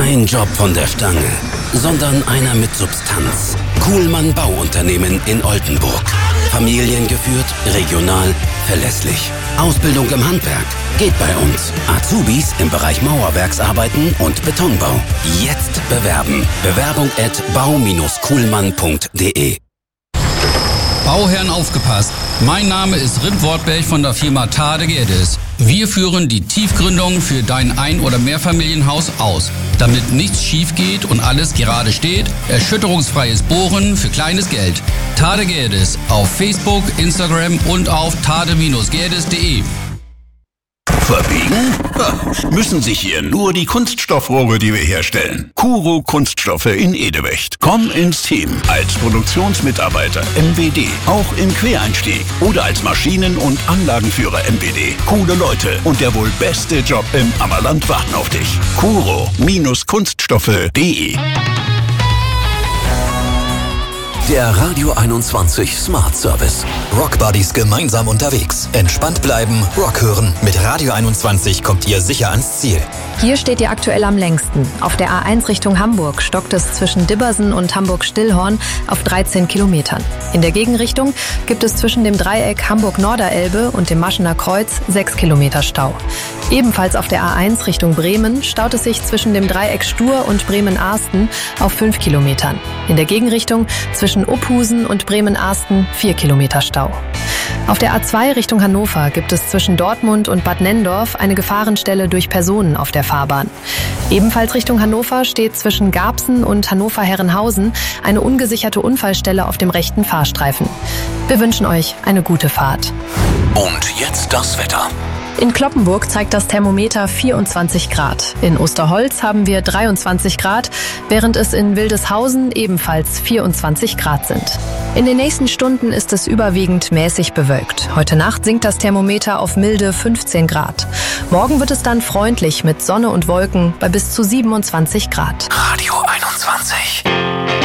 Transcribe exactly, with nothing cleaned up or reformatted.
Kein Job von der Stange, sondern einer mit Substanz. Kuhlmann Bauunternehmen in Oldenburg. Familiengeführt, regional, verlässlich. Ausbildung im Handwerk geht bei uns. Azubis im Bereich Mauerwerksarbeiten und Betonbau. Jetzt bewerben. Bewerbung at bau Bindestrich kuhlmann punkt de. Bauherren aufgepasst! Mein Name ist Rim Wortberg von der Firma Tade Gerdes. Wir führen die Tiefgründung für dein Ein- oder Mehrfamilienhaus aus. Damit nichts schief geht und alles gerade steht, erschütterungsfreies Bohren für kleines Geld. Tade Gerdes auf Facebook, Instagram und auf tade Bindestrich gerdes punkt de. Verbiegen? Ha, müssen sich hier nur die Kunststoffrohre, die wir herstellen. Kuro Kunststoffe in Edewecht. Komm ins Team. Als Produktionsmitarbeiter M B D. Auch im Quereinstieg. Oder als Maschinen- und Anlagenführer M B D. Coole Leute und der wohl beste Job im Ammerland warten auf dich. Kuro Kunststoffe punkt de. Der Radio einundzwanzig Smart Service. Rockbuddies gemeinsam unterwegs. Entspannt bleiben, Rock hören. Mit Radio einundzwanzig kommt ihr sicher ans Ziel. Hier steht ihr aktuell am längsten. Auf der A eins Richtung Hamburg stockt es zwischen Dibbersen und Hamburg-Stillhorn auf dreizehn Kilometern. In der Gegenrichtung gibt es zwischen dem Dreieck Hamburg-Norderelbe und dem Maschener Kreuz sechs Kilometer Stau. Ebenfalls auf der A eins Richtung Bremen staut es sich zwischen dem Dreieck Stur und Bremen-Arsten auf fünf Kilometern. In der Gegenrichtung zwischen Uphusen und Bremen-Arsten vier Kilometer Stau. Auf der A zwei Richtung Hannover gibt es zwischen Dortmund und Bad Nenndorf eine Gefahrenstelle durch Personen auf der Fahrbahn. Ebenfalls Richtung Hannover steht zwischen Garbsen und Hannover-Herrenhausen eine ungesicherte Unfallstelle auf dem rechten Fahrstreifen. Wir wünschen euch eine gute Fahrt. Und jetzt das Wetter. In Cloppenburg zeigt das Thermometer vierundzwanzig Grad. In Osterholz haben wir dreiundzwanzig Grad, während es in Wildeshausen ebenfalls vierundzwanzig Grad sind. In den nächsten Stunden ist es überwiegend mäßig bewölkt. Heute Nacht sinkt das Thermometer auf milde fünfzehn Grad. Morgen wird es dann freundlich mit Sonne und Wolken bei bis zu siebenundzwanzig Grad. Radio einundzwanzig.